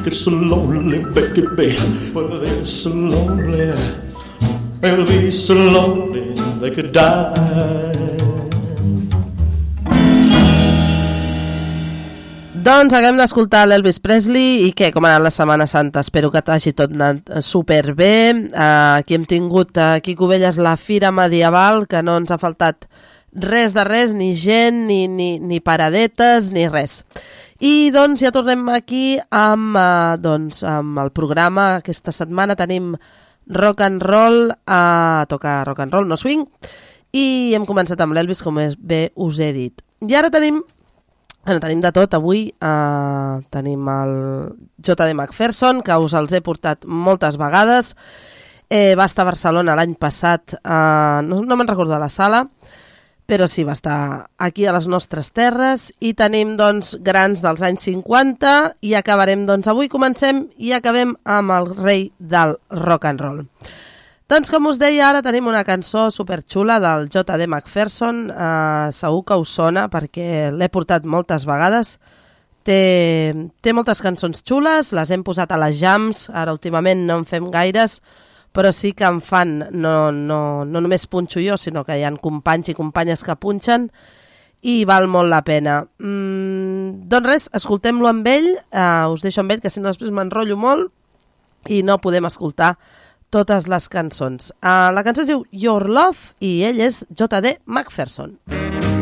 get so lonely, baby. Well, they're so lonely. They'll be so lonely they could die. Doncs acabem d'escoltar l'Elvis Presley i què, com ha anat la Setmana Santa? Espero que t'hagi tot anat superbé. Aquí hem tingut aquí a Cubelles la Fira Medieval, que no ens ha faltat res de res, ni gent, ni paradetes, ni res. I doncs ja tornem aquí amb el programa. Aquesta setmana tenim rock and roll, toca rock and roll, no swing, i hem començat amb l'Elvis, com bé us he dit. I ara tenim de tot avui. Tenim el J.D. McPherson, que us els he portat moltes vegades. Va estar a Barcelona l'any passat, no me'n recordo de la sala, però sí, va estar aquí a les nostres terres. I tenim doncs grans dels anys 50 i acabarem, doncs avui comencem i acabem amb el rei del rock and roll. Doncs com us deia, ara tenim una cançó superxula del J.D. McPherson. Segur que us sona perquè l'he portat moltes vegades. Té moltes cançons xules, les hem posat a les jams, ara últimament no en fem gaires, però sí que en fan, no només punxo jo, sinó que hi ha companys i companyes que punxen i val molt la pena. Doncs res, escoltem-lo amb ell, us deixo amb ell, que si no després m'enrotllo molt i no podem escoltar totes les cançons. La cançó es diu Your Love i ell és J.D. McPherson.